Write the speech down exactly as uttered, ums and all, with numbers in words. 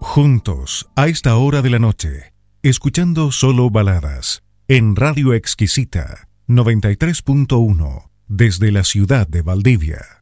Juntos, a esta hora de la noche, escuchando solo baladas, en Radio Exquisita, noventa y tres punto uno, desde la ciudad de Valdivia.